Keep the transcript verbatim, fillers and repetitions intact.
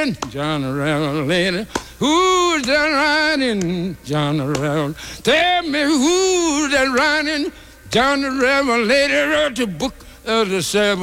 riding? John the Revelator. Who's that riding? John the Revelator. Tell me who's that riding? John the Revelator of the book of the seven.